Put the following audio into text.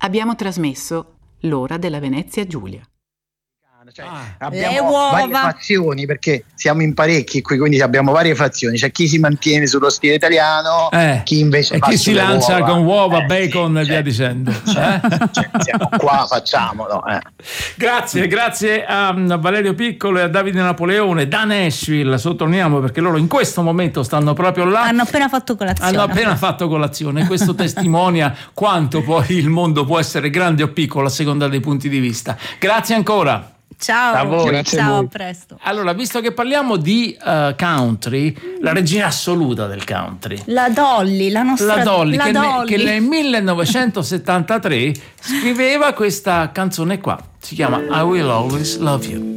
Abbiamo trasmesso L'ora della Venezia Giulia. Cioè, abbiamo varie fazioni perché siamo in parecchi qui, quindi abbiamo varie fazioni. C'è chi si mantiene sullo stile italiano, chi invece e chi si lancia con uova, bacon e via dicendo. Siamo qua, facciamolo. Grazie a Valerio Piccolo e a Davide Napoleone da Nashville, sottolineiamo, perché loro in questo momento stanno proprio là. Hanno appena fatto colazione. Questo testimonia quanto poi il mondo può essere grande o piccolo a seconda dei punti di vista. Grazie ancora. Ciao, a voi. Ciao, a presto. Allora, visto che parliamo di country, la regina assoluta del country, la Dolly, che nel 1973 scriveva questa canzone qua, si chiama I Will Always Love You.